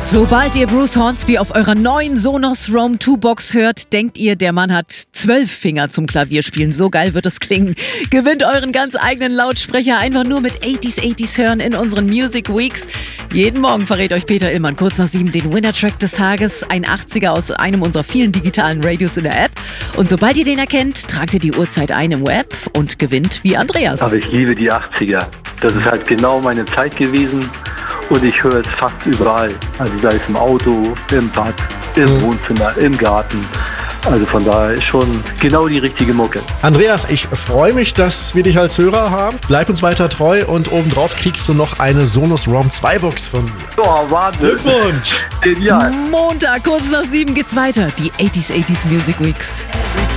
Sobald ihr Bruce Hornsby auf eurer neuen Sonos Roam 2 Box hört, denkt ihr, der Mann hat 12 Finger zum Klavierspielen. So geil wird es klingen. Gewinnt euren ganz eigenen Lautsprecher einfach nur mit 80s hören in unseren Music Weeks. Jeden Morgen verrät euch Peter Illmann kurz nach 7 den Winner-Track des Tages. Ein 80er aus einem unserer vielen digitalen Radios in der App. Und sobald ihr den erkennt, tragt ihr die Uhrzeit ein im Web und gewinnt wie Andreas. Aber ich liebe die 80er. Das ist halt genau meine Zeit gewesen. Und ich höre es fast überall. Also sei es im Auto, im Bad, im Wohnzimmer, im Garten. Also von daher ist schon genau die richtige Mucke. Andreas, ich freue mich, dass wir dich als Hörer haben. Bleib uns weiter treu und obendrauf kriegst du noch eine Sonos Roam 2 Box von mir. Oh, Wahnsinn. Glückwunsch! Genial. Montag, kurz nach 7 geht's weiter. Die 80s Music Weeks.